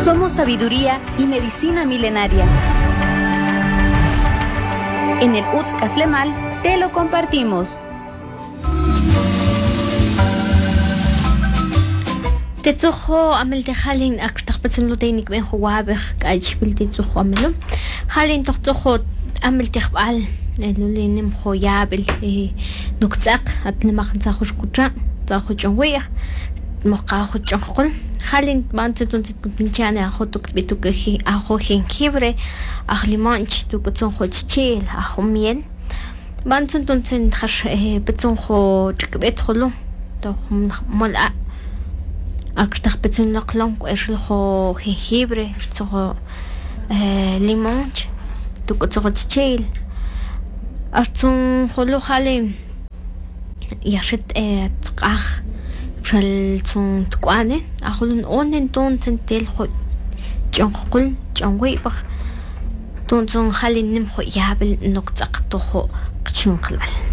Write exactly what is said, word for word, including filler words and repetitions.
Somos sabiduría y medicina milenaria. En el U T S Caslemal te lo compartimos. Tetsuho amel te halin aktak patsimluteinik ben huwabek kaichpil tetsuho amelo. Halin toktuho amel te khbal elulinim hoyabel nuktsak at limakhan sa khushkutra sa khuchongweya moqa khuchongkul. Halin bantutun pinchane ajo tuk bitukehi ajo jengibre aj limonch tukutsun hochchil ajo miel. Bantutun sen khash betsun ho chikbet khulu to mola aktak betsun laklong erlo jengibre so limonch tukutsun hochchil artsun khulu halin yashit tsqah شل تون تقانه أخلون أونن تون تنتل خو جنقل جنوي بخ تون تون خالي نم خو يابل نقطة قطو خو قشون خلال